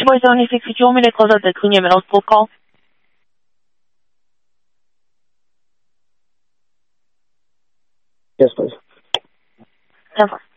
76, if you want me to close out the Cunha Middle School call? Yes, please. 10-4.